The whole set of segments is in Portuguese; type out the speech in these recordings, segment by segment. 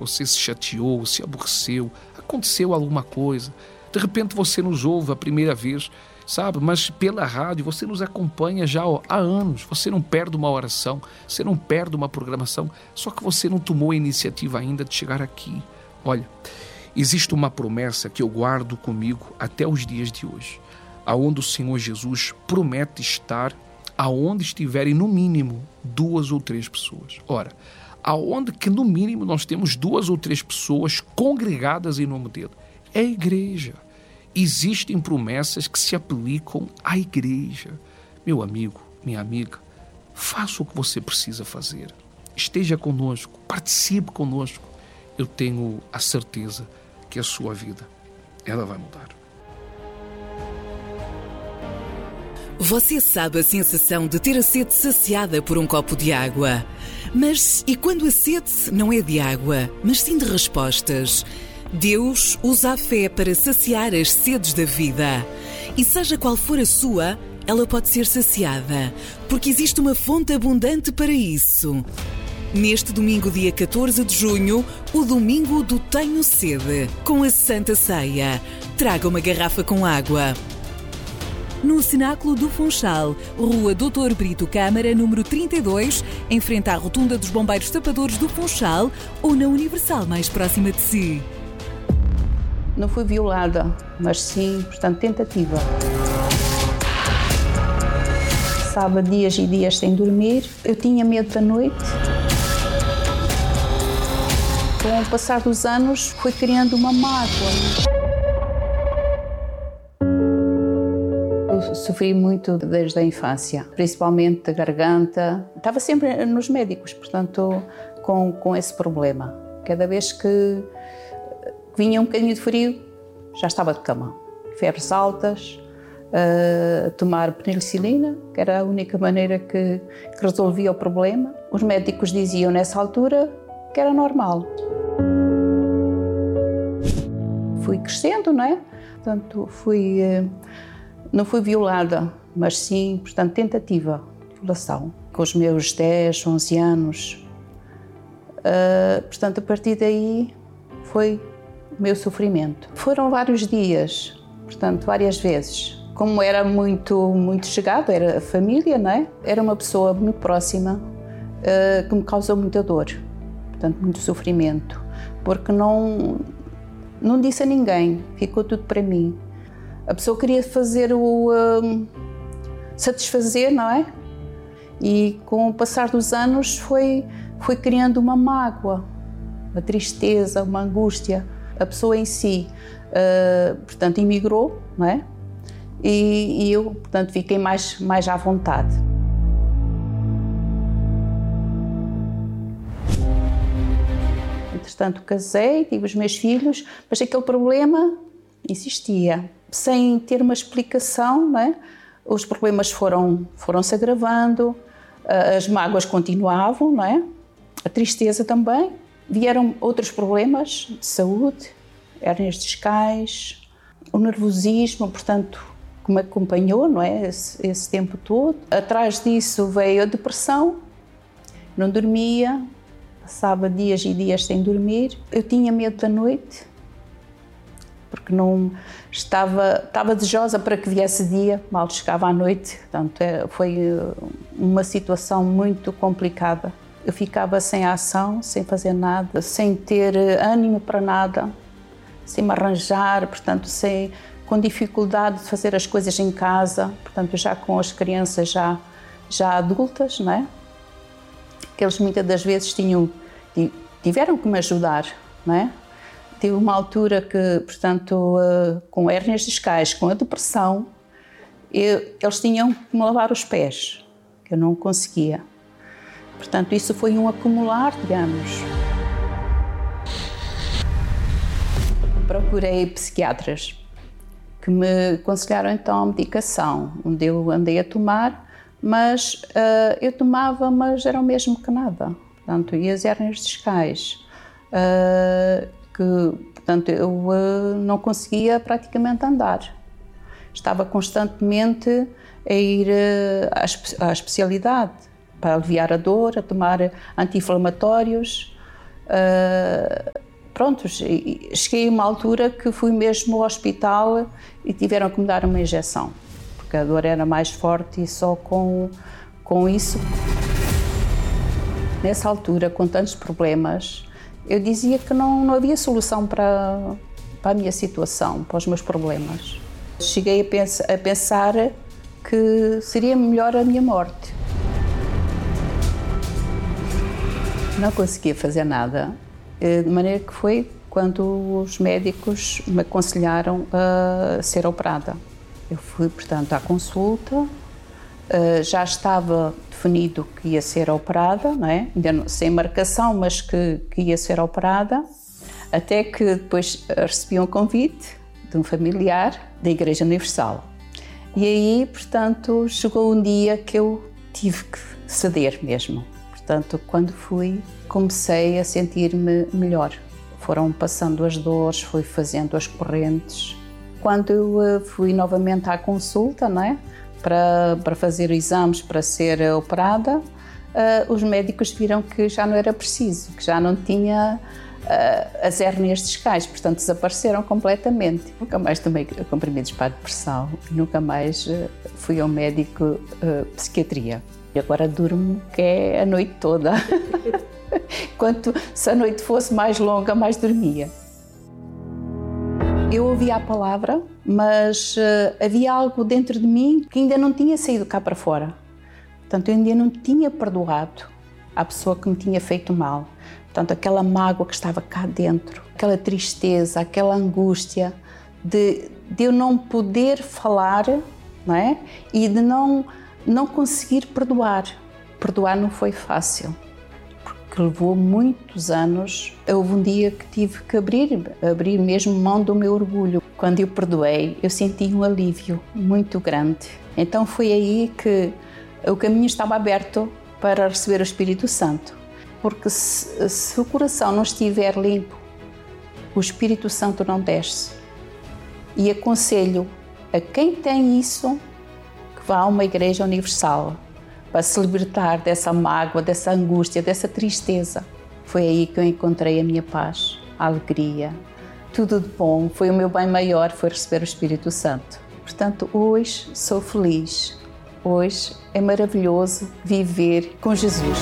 você se chateou, se aborreceu, aconteceu alguma coisa. De repente você nos ouve a primeira vez, sabe? Mas pela rádio você nos acompanha já há anos. Você não perde uma oração, você não perde uma programação, só que você não tomou a iniciativa ainda de chegar aqui. Olha, existe uma promessa que eu guardo comigo até os dias de hoje, aonde o Senhor Jesus promete estar aonde estiverem no mínimo 2 ou 3 pessoas. Ora, aonde que no mínimo nós temos 2 ou 3 pessoas congregadas em nome dele? É a igreja. Existem promessas que se aplicam à igreja. Meu amigo, minha amiga, faça o que você precisa fazer. Esteja conosco, participe conosco. Eu tenho a certeza que a sua vida, ela vai mudar. Você sabe a sensação de ter a sede saciada por um copo de água. Mas e quando a sede não é de água, mas sim de respostas? Deus usa a fé para saciar as sedes da vida. E seja qual for a sua, ela pode ser saciada, porque existe uma fonte abundante para isso. Neste domingo, dia 14 de junho, o domingo do Tenho Sede, com a Santa Ceia. Traga uma garrafa com água. No Cenáculo do Funchal, Rua Doutor Brito Câmara, número 32, em frente à Rotunda dos Bombeiros Tapadores do Funchal, ou na Universal mais próxima de si. Não fui violada, mas sim, portanto, tentativa. Passava dias e dias sem dormir. Eu tinha medo da noite. Com o passar dos anos, fui criando uma mágoa. Eu sofri muito desde a infância, principalmente da garganta. Estava sempre nos médicos, portanto, com esse problema. Cada vez que vinha um bocadinho de frio, já estava de cama. Febres altas, tomar penicilina, que era a única maneira que resolvia o problema. Os médicos diziam nessa altura que era normal. Fui crescendo, não é? Portanto, não fui violada, mas sim, portanto, tentativa de violação. Com os meus 10, 11 anos. Portanto, a partir daí foi o meu sofrimento. Foram vários dias, portanto, várias vezes. Como era muito chegado, era a família, não é? Era uma pessoa muito próxima que me causou muita dor, portanto, muito sofrimento, porque não disse a ninguém, ficou tudo para mim. A pessoa queria fazer satisfazer, não é? E com o passar dos anos foi criando uma mágoa, uma tristeza, uma angústia. A pessoa em si, portanto, emigrou, não é? E eu, portanto, fiquei mais à vontade. Entretanto, casei, tive os meus filhos, mas aquele problema existia. Sem ter uma explicação, não é? Os problemas foram-se agravando, as mágoas continuavam, não é? A tristeza também. Vieram outros problemas de saúde, hérnias discais, o nervosismo, portanto, que me acompanhou, não é? Esse tempo todo. Atrás disso veio a depressão, não dormia, passava dias e dias sem dormir. Eu tinha medo da noite, porque não estava desejosa para que viesse dia, mal chegava à noite. Portanto, foi uma situação muito complicada. Eu ficava sem ação, sem fazer nada, sem ter ânimo para nada, sem me arranjar, portanto, com dificuldade de fazer as coisas em casa, portanto, já com as crianças já adultas, não é? Que eles muitas das vezes tiveram que me ajudar, não é? Tive uma altura que, portanto, com hérnias discais, com a depressão, eles tinham que me lavar os pés, que eu não conseguia. Portanto, isso foi um acumular de anos. Procurei psiquiatras que me aconselharam então a medicação, onde eu andei a tomar, mas eu tomava, mas era o mesmo que nada. Portanto, e as hérnias discais, que, portanto, eu não conseguia praticamente andar. Estava constantemente a ir à especialidade, para aliviar a dor, a tomar anti-inflamatórios. pronto, cheguei a uma altura que fui mesmo ao hospital e tiveram que me dar uma injeção, porque a dor era mais forte e só com isso. Nessa altura, com tantos problemas, eu dizia que não havia solução para a minha situação, para os meus problemas. Cheguei a pensar que seria melhor a minha morte. Não conseguia fazer nada, de maneira que foi quando os médicos me aconselharam a ser operada. Eu fui, portanto, à consulta, já estava definido que ia ser operada, não é? Ainda não, sem marcação, mas que ia ser operada, até que depois recebi um convite de um familiar da Igreja Universal. E aí, portanto, chegou um dia que eu tive que ceder mesmo. Portanto, quando fui, comecei a sentir-me melhor. Foram passando as dores, fui fazendo as correntes. Quando eu fui novamente à consulta, não é? Para fazer exames, para ser operada, os médicos viram que já não era preciso, que já não tinha as hérnias discais, portanto desapareceram completamente. Nunca mais tomei comprimidos para a depressão, nunca mais fui ao médico psiquiatria. E agora durmo que é a noite toda. Se a noite fosse mais longa, mais dormia. Eu ouvia a palavra, mas havia algo dentro de mim que ainda não tinha saído cá para fora. Portanto, eu ainda não tinha perdoado a pessoa que me tinha feito mal. Portanto, aquela mágoa que estava cá dentro, aquela tristeza, aquela angústia de eu não poder falar, não é? E de não conseguir perdoar. Perdoar não foi fácil, porque levou muitos anos. Houve um dia que tive que abrir mesmo mão do meu orgulho. Quando eu perdoei, eu senti um alívio muito grande. Então foi aí que o caminho estava aberto para receber o Espírito Santo. Porque se o coração não estiver limpo, o Espírito Santo não desce. E aconselho a quem tem isso que vá a uma igreja universal para se libertar dessa mágoa, dessa angústia, dessa tristeza. Foi aí que eu encontrei a minha paz, a alegria, tudo de bom. Foi o meu bem maior, foi receber o Espírito Santo. Portanto, hoje sou feliz. Hoje é maravilhoso viver com Jesus.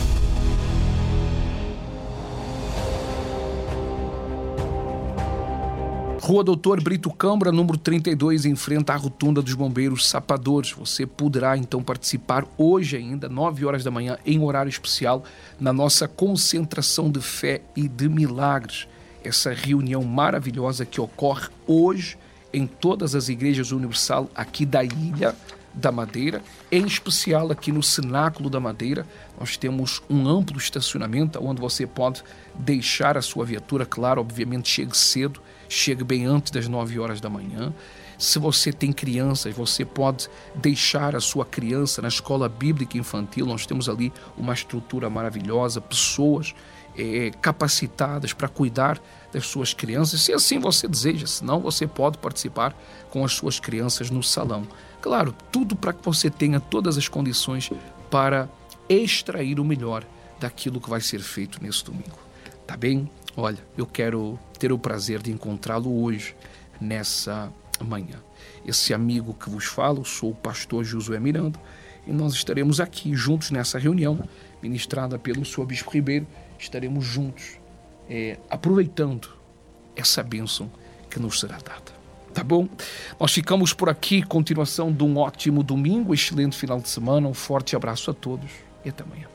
Rua Doutor Brito Câmara, número 32, em frente à Rotunda dos Bombeiros Sapadores. Você poderá então participar hoje ainda, 9 horas da manhã, em horário especial, na nossa concentração de fé e de milagres. Essa reunião maravilhosa que ocorre hoje em todas as igrejas universal aqui da Ilha da Madeira, em especial aqui no Cenáculo da Madeira. Nós temos um amplo estacionamento onde você pode deixar a sua viatura. Claro, obviamente chegue cedo, chegue bem antes das 9 horas da manhã. Se você tem crianças, você pode deixar a sua criança na escola bíblica infantil. Nós temos ali uma estrutura maravilhosa, pessoas capacitadas para cuidar das suas crianças, se assim você deseja. Senão você pode participar com as suas crianças no salão. Claro, tudo para que você tenha todas as condições para extrair o melhor daquilo que vai ser feito nesse domingo. Tá bem? Olha, eu quero ter o prazer de encontrá-lo hoje, nessa manhã. Esse amigo que vos falo, sou o pastor Josué Miranda, e nós estaremos aqui juntos nessa reunião, ministrada pelo Sr. Bispo Ribeiro. Estaremos juntos, aproveitando essa bênção que nos será dada. Tá bom? Nós ficamos por aqui. Continuação de um ótimo domingo, excelente final de semana. Um forte abraço a todos e até amanhã.